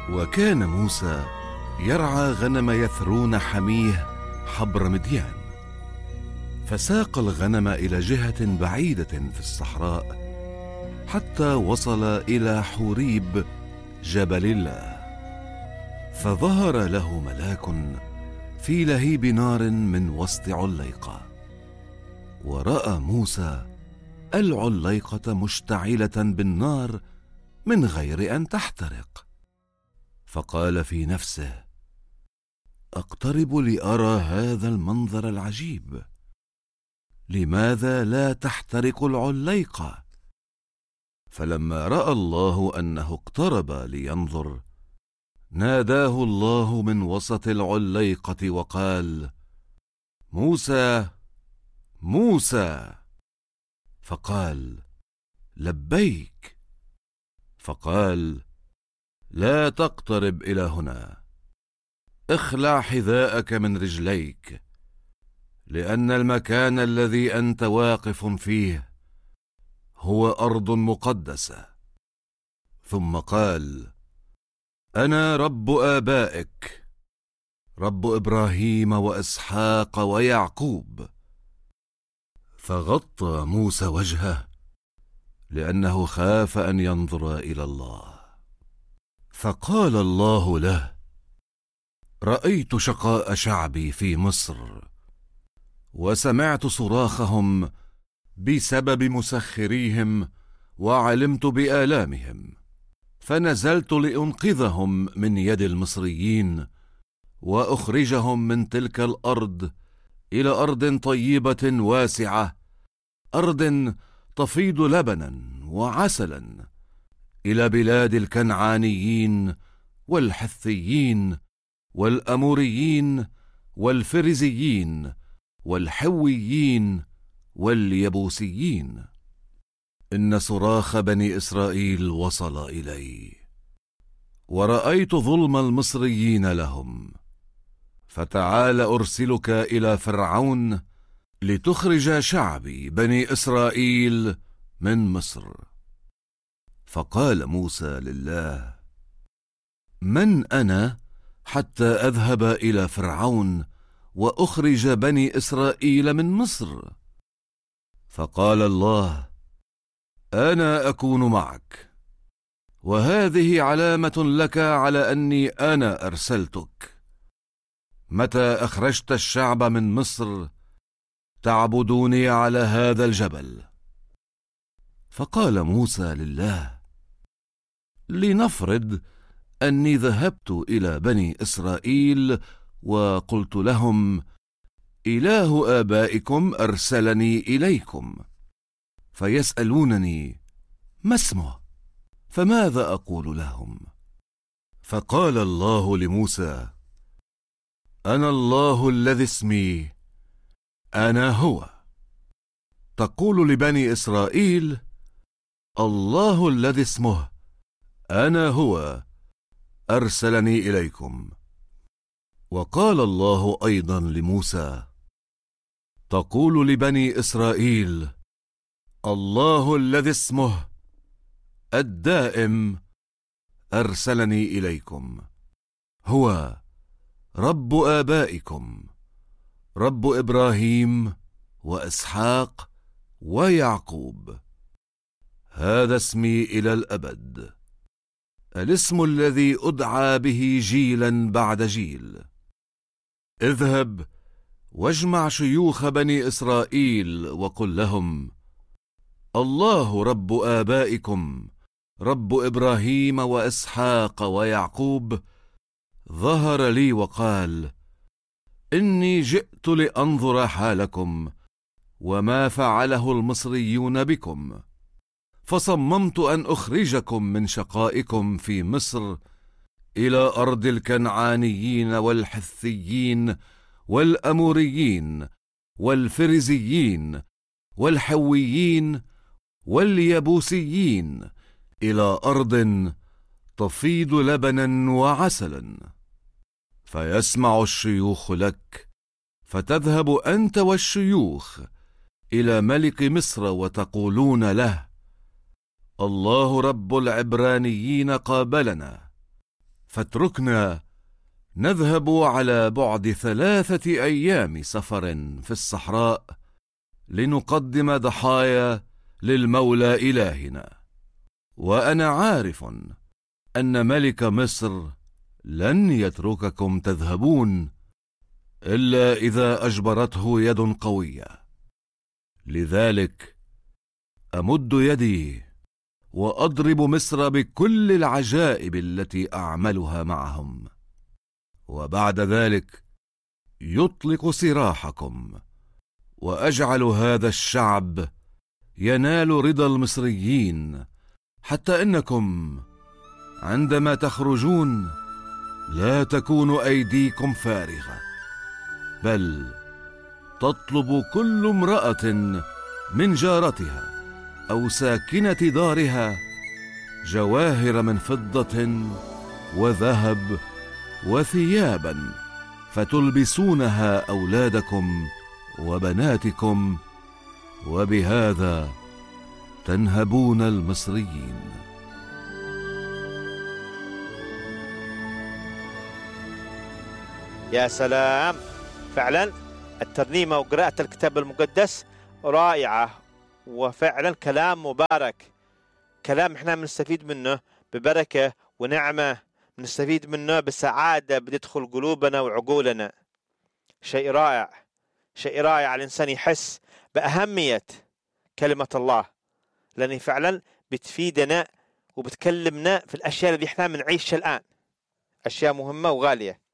وكان موسى يرعى غنم يثرون حميه حبر مديان، فساق الغنم إلى جهة بعيدة في الصحراء حتى وصل إلى حوريب جبل الله، فظهر له ملاك في لهيب نار من وسط عليقة، ورأى موسى العليقة مشتعلة بالنار من غير أن تحترق، فقال في نفسه: أقترب لأرى هذا المنظر العجيب، لماذا لا تحترق العليقة؟ فلما رأى الله أنه اقترب لينظر، ناداه الله من وسط العليقة وقال: موسى موسى. فقال: لبيك. فقال: لا تقترب إلى هنا، اخلع حذاءك من رجليك، لأن المكان الذي أنت واقف فيه هو أرض مقدسة. ثم قال: أنا رب آبائك، رب إبراهيم وإسحاق ويعقوب. فغطى موسى وجهه لأنه خاف أن ينظر إلى الله. فقال الله له: رأيت شقاء شعبي في مصر، وسمعت صراخهم بسبب مسخريهم، وعلمت بآلامهم، فنزلت لأنقذهم من يد المصريين، وأخرجهم من تلك الأرض إلى أرض طيبة واسعة، أرض تفيض لبنا وعسلا، إلى بلاد الكنعانيين والحثيين والأموريين والفريزيين والحويين واليبوسيين. إن صراخ بني إسرائيل وصل إلي، ورأيت ظلم المصريين لهم، فتعال أرسلك إلى فرعون لتخرج شعبي بني إسرائيل من مصر. فقال موسى لله: من أنا حتى أذهب إلى فرعون وأخرج بني إسرائيل من مصر؟ فقال الله: أنا أكون معك، وهذه علامة لك على أني أنا أرسلتك. متى أخرجت الشعب من مصر تعبدوني على هذا الجبل. فقال موسى لله: لنفرض أني ذهبت إلى بني إسرائيل وقلت لهم: إله آبائكم أرسلني إليكم، فيسألونني: ما اسمه؟ فماذا أقول لهم؟ فقال الله لموسى: أنا الله الذي اسمي أنا هو. تقول لبني إسرائيل: الله الذي اسمه أنا هو أرسلني إليكم. وقال الله أيضا لموسى: تقول لبني إسرائيل: الله الذي اسمه الدائم أرسلني إليكم، هو رب آبائكم، رب إبراهيم وإسحاق ويعقوب. هذا اسمي إلى الأبد، الاسم الذي أدعى به جيلا بعد جيل. اذهب واجمع شيوخ بني إسرائيل وقل لهم: الله رب آبائكم، رب إبراهيم وإسحاق ويعقوب، ظهر لي وقال: إني جئت لأنظر حالكم وما فعله المصريون بكم، فصممت أن أخرجكم من شقائكم في مصر إلى أرض الكنعانيين والحثيين والأموريين والفريزيين والحويين واليبوسيين، إلى أرض تفيض لبنا وعسلا. فيسمع الشيوخ لك، فتذهب أنت والشيوخ إلى ملك مصر وتقولون له: الله رب العبرانيين قابلنا، فاتركنا نذهب على بعد 3 أيام سفر في الصحراء لنقدم ضحايا للمولى إلهنا. وأنا عارف أن ملك مصر لن يترككم تذهبون إلا إذا أجبرته يد قوية. لذلك أمد يدي وأضرب مصر بكل العجائب التي أعملها معهم، وبعد ذلك يطلق سراحكم، وأجعل هذا الشعب ينال رضا المصريين، حتى إنكم عندما تخرجون لا تكون أيديكم فارغة، بل تطلب كل امرأة من جارتها أو ساكنة دارها جواهر من فضة وذهب وثيابا، فتلبسونها أولادكم وبناتكم، وبهذا تنهبون المصريين. يا سلام، فعلا الترنيمة وقراءة الكتاب المقدس رائعة، وفعلا كلام مبارك، كلام احنا بنستفيد منه ببركة ونعمة، بنستفيد منه بسعادة بتدخل قلوبنا وعقولنا. شيء رائع، شيء رائع. الإنسان يحس بأهمية كلمة الله، لأن فعلا بتفيدنا وبتكلمنا في الأشياء اللي احنا بنعيشها الآن، أشياء مهمة وغالية.